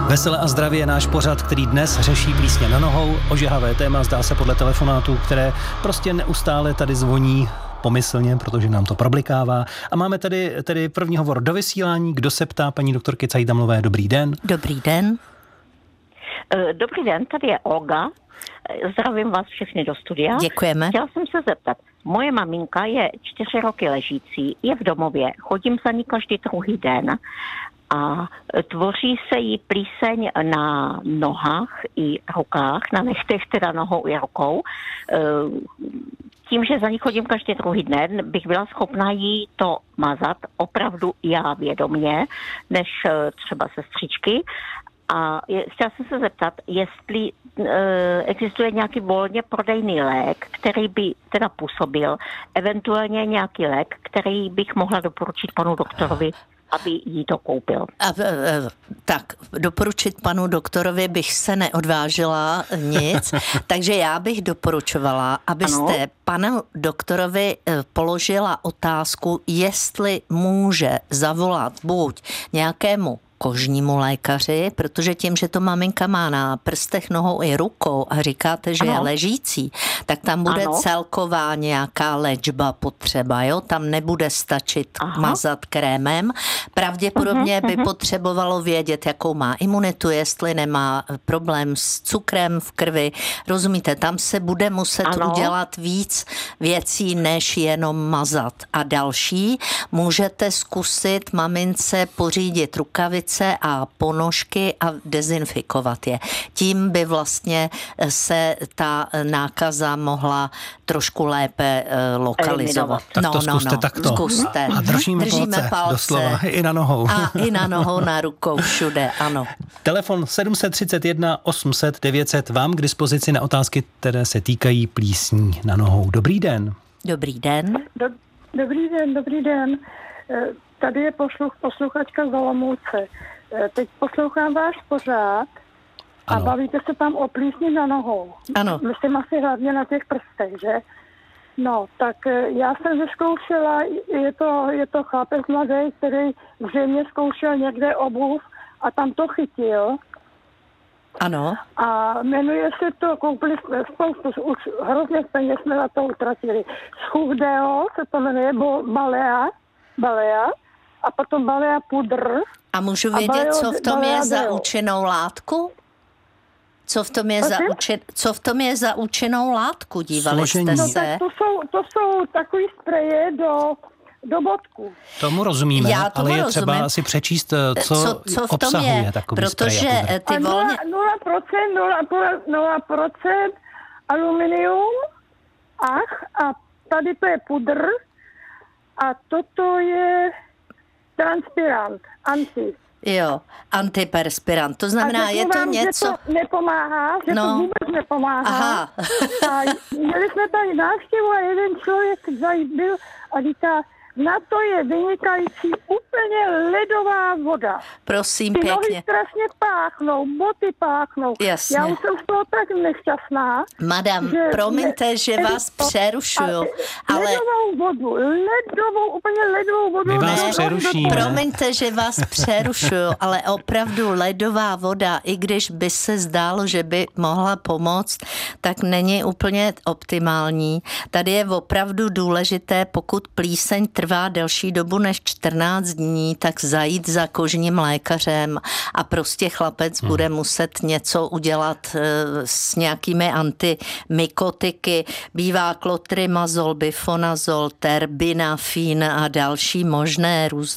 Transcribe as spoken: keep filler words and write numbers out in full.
Vesele a zdravě je náš pořad, který dnes řeší plísně na nohou. Ožehavé téma, zdá se podle telefonátů, které prostě neustále tady zvoní pomyslně, protože nám to problikává. A máme tady, tady první hovor do vysílání. Kdo se ptá, paní doktorky Cajdamlové, dobrý den. Dobrý den. Dobrý den, tady je Olga. Zdravím vás všechny do studia. Děkujeme. Chtěla jsem se zeptat. Moje maminka je čtyři roky ležící, je v domově, chodím za ní každý druhý den a tvoří se jí plíseň na nohách i rukách, na nechtech teda nohou i rukou. Tím, že za ní chodím každý druhý den, bych byla schopná jí to mazat opravdu já vědomě, než třeba sestřičky. A je, chtěla jsem se zeptat, jestli e, existuje nějaký volně prodejný lék, který by teda působil, eventuálně nějaký lék, který bych mohla doporučit panu doktorovi, aby jí to koupil. A, e, tak, doporučit panu doktorovi bych se neodvážila nic, takže já bych doporučovala, abyste ano? panu doktorovi položila otázku, jestli může zavolat buď nějakému kožnímu lékaři, protože tím, že to maminka má na prstech, nohou i rukou a říkáte, že ano. je ležící, tak tam bude ano. celková nějaká léčba potřeba, jo? Tam nebude stačit Aha. mazat krémem. Pravděpodobně uh-huh, by uh-huh. potřebovalo vědět, jakou má imunitu, jestli nemá problém s cukrem v krvi. Rozumíte, tam se bude muset ano. udělat víc věcí, než jenom mazat. A další, můžete zkusit mamince pořídit rukavice a ponožky a dezinfikovat je. Tím by vlastně se ta nákaza mohla trošku lépe lokalizovat. Tak no, to zkuste no, no. takto. Zkuste. A držíme, držíme palce, palce. Doslova, i na nohou. A i na nohou, na rukou, všude, ano. Telefon sedm set třicet jedna osm set devět set vám k dispozici na otázky, které se týkají plísní na nohou. Dobrý den. Dobrý den. Do, dobrý den, dobrý den. Tady je posluch, posluchačka z Olomouce. Teď poslouchám váš pořád a ano. bavíte se tam o plísni na nohou. Ano. Myslím asi hlavně na těch prstech, že? No, tak já jsem zkoušela, je to, je to chlapec mladý, který zřejmě zkoušel někde obuv a tam to chytil. Ano. A jmenuje se to, koupili jsme spoustu, už hrozně peněz jsme na to utratili. Schuhdeo se to jmenuje, bo Balea, Balea, a potom Balea pudr. A můžu vědět, co v tom je za účinnou látku? Co v tom je, za, účin, co v tom je za účinnou látku? Dívali Složení. jste No se? tak to jsou, to jsou takový spreje do, do bodku. Tomu rozumíme, Já tomu ale je rozumím. třeba asi přečíst, co, co, co v tom obsahuje je, takový protože sprej. ty volně... nula procent aluminium, ach, a tady to je pudr a toto je transpirant, anti. Jo, antiperspirant, to znamená, a je to vám, něco... že to nepomáhá, že no. to vůbec nepomáhá. Aha. A měli jsme tady návštěvu a jeden člověk byl a říká, na to je vynikající úplně ledová voda. Prosím Ty pěkně. nohy strašně páchnou, boty páchnou. Jasně. Já už jsem z toho tak nešťastná. Madam, že promiňte, ne, že vás přerušuju, ale... Ledovou vodu, ledovou, úplně ledovou vodu. My vás ne, přerušíme. Promiňte, že vás přerušuju, ale opravdu ledová voda, i když by se zdálo, že by mohla pomoct, tak není úplně optimální. Tady je opravdu důležité, pokud plíseň trvá delší dobu než čtrnáct dní, tak zajít za kožním lékařem a prostě chlapec hmm. bude muset něco udělat s nějakými antimykotiky. Bývá klotrimazol, bifonazol, terbinafín a další možné různé